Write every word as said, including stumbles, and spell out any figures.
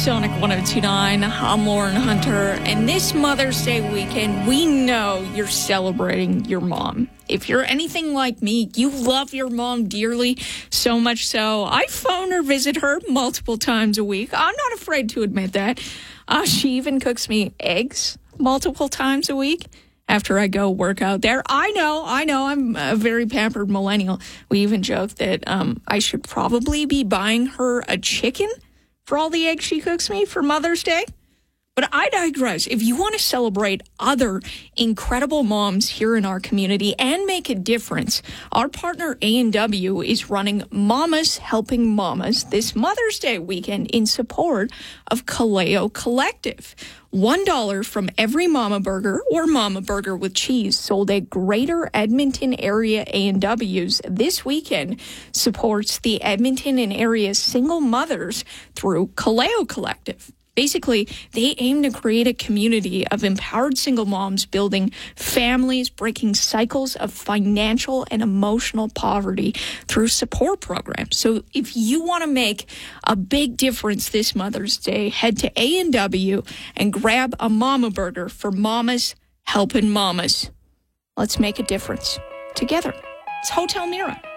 Sonic one oh two point nine. I'm Lauren Hunter, and this Mother's Day weekend, we know you're celebrating your mom. If you're anything like me, you love your mom dearly, so much so I phone or visit her multiple times a week. I'm not afraid to admit that. Uh, she even cooks me eggs multiple times a week after I go work out there. I know, I know, I'm a very pampered millennial. We even joke that um, I should probably be buying her a chicken for all the eggs she cooks me for Mother's Day. But I digress. If you want to celebrate other incredible moms here in our community and make a difference, our partner A and W is running Mamas Helping Mamas this Mother's Day weekend in support of Kaleo Collective. One dollar from every Mama Burger or Mama Burger with cheese sold at Greater Edmonton area A and W's this weekend supports the Edmonton and area single mothers through Kaleo Collective. Basically, they aim to create a community of empowered single moms building families, breaking cycles of financial and emotional poverty through support programs. So if you want to make a big difference this Mother's Day, head to A and W and grab a Mama Burger for Mamas Helping Mamas. Let's make a difference together. It's Hotel Mira.